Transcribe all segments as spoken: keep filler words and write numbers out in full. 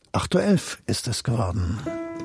acht Uhr elf ist es geworden.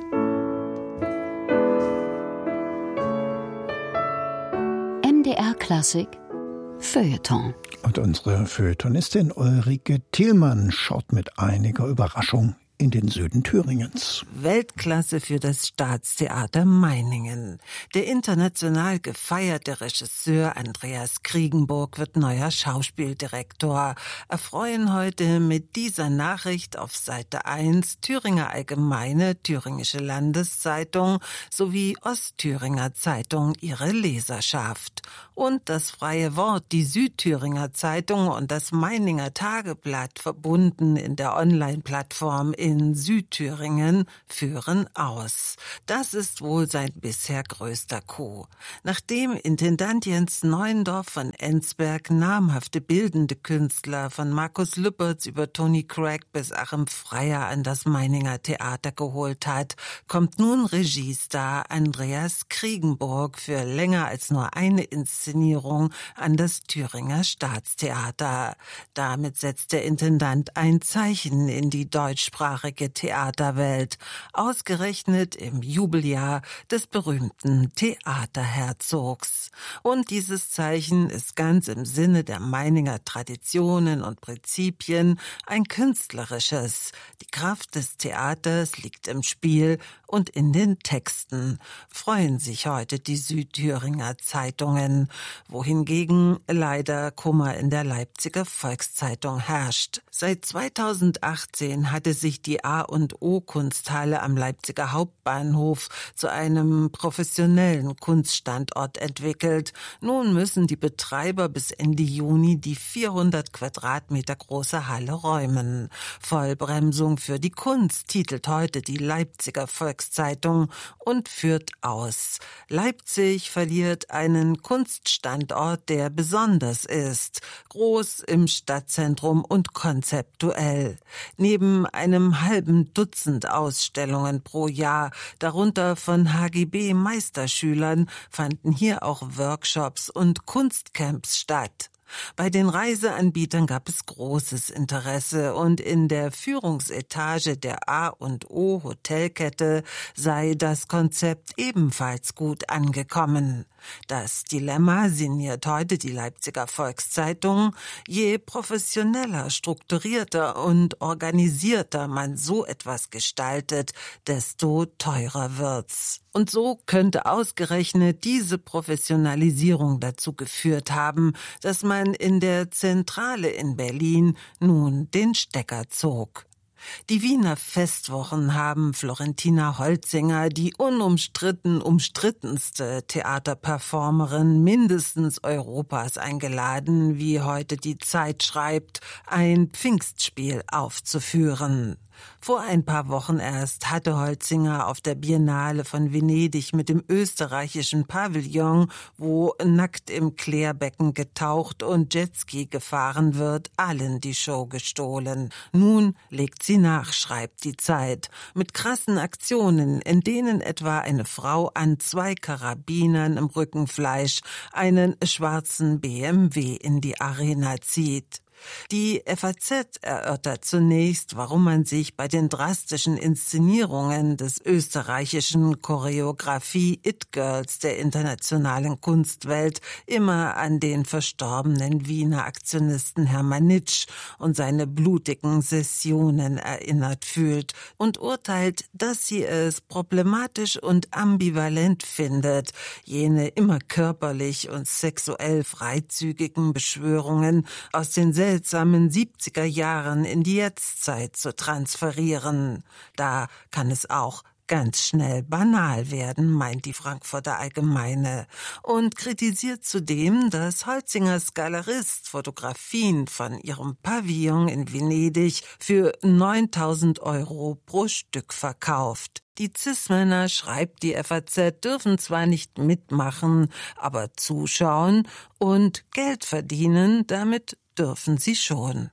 M D R Klassik Feuilleton. Und unsere Feuilletonistin Ulrike Thielmann schaut mit einiger Überraschung in den Süden Thüringens. Weltklasse für das Staatstheater Meiningen. Der international gefeierte Regisseur Andreas Kriegenburg wird neuer Schauspieldirektor. Erfreuen heute mit dieser Nachricht auf Seite eins Thüringer Allgemeine, Thüringische Landeszeitung sowie Ostthüringer Zeitung ihre Leserschaft. Und das Freie Wort, die Südthüringer Zeitung und das Meininger Tageblatt, verbunden in der Online-Plattform in Südthüringen, führen aus. Das ist wohl sein bisher größter Coup. Nachdem Intendant Jens Neuendorf von Enzberg namhafte bildende Künstler von Markus Lüpertz über Tony Craig bis Achim Freier an das Meininger Theater geholt hat, kommt nun Regiestar Andreas Kriegenburg für länger als nur eine Inszenierung an das Thüringer Staatstheater. Damit setzt der Intendant ein Zeichen in die deutschsprachige Theaterwelt, ausgerechnet im Jubeljahr des berühmten Theaterherzogs. Und dieses Zeichen ist ganz im Sinne der Meininger Traditionen und Prinzipien ein künstlerisches. Die Kraft des Theaters liegt im Spiel und in den Texten, freuen sich heute die Südthüringer Zeitungen, wohingegen leider Kummer in der Leipziger Volkszeitung herrscht. Seit zweitausendachtzehn hatte sich die A und O Kunsthalle am Leipziger Hauptbahnhof zu einem professionellen Kunststandort entwickelt. Nun müssen die Betreiber bis Ende Juni die vierhundert Quadratmeter große Halle räumen. Vollbremsung für die Kunst, titelt heute die Leipziger Volkszeitung und führt aus. Leipzig verliert einen Kunststandort, der besonders ist, groß im Stadtzentrum und konzeptuell. Neben einem halben Dutzend Ausstellungen pro Jahr, darunter von H G B-Meisterschülern, fanden hier auch Workshops und Kunstcamps statt. Bei den Reiseanbietern gab es großes Interesse und in der Führungsetage der A und O Hotelkette sei das Konzept ebenfalls gut angekommen. Das Dilemma, sinniert heute die Leipziger Volkszeitung: Je professioneller, strukturierter und organisierter man so etwas gestaltet, desto teurer wird's. Und so könnte ausgerechnet diese Professionalisierung dazu geführt haben, dass man in der Zentrale in Berlin nun den Stecker zog. Die Wiener Festwochen haben Florentina Holzinger, die unumstritten umstrittenste Theaterperformerin mindestens Europas, eingeladen, wie heute die Zeit schreibt, ein Pfingstspiel aufzuführen. Vor ein paar Wochen erst hatte Holzinger auf der Biennale von Venedig mit dem österreichischen Pavillon, wo nackt im Klärbecken getaucht und Jetski gefahren wird, allen die Show gestohlen. Nun legt sie nach, schreibt die Zeit, mit krassen Aktionen, in denen etwa eine Frau an zwei Karabinern im Rückenfleisch einen schwarzen B M W in die Arena zieht. Die F A Z erörtert zunächst, warum man sich bei den drastischen Inszenierungen des österreichischen Choreografie-It-Girls der internationalen Kunstwelt immer an den verstorbenen Wiener Aktionisten Hermann Nitsch und seine blutigen Sessionen erinnert fühlt und urteilt, dass sie es problematisch und ambivalent findet, jene immer körperlich und sexuell freizügigen Beschwörungen aus den seltsamen siebziger Jahren in die Jetztzeit zu transferieren. Da kann es auch ganz schnell banal werden, meint die Frankfurter Allgemeine, und kritisiert zudem, dass Holzingers Galerist Fotografien von ihrem Pavillon in Venedig für neuntausend Euro pro Stück verkauft. Die Cis-Männer, schreibt die F A Z, dürfen zwar nicht mitmachen, aber zuschauen und Geld verdienen, damit dürfen sie schon.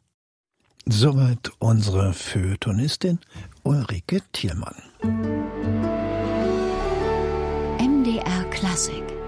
Soweit unsere Feuilletonistin Ulrike Thielmann. M D R Klassik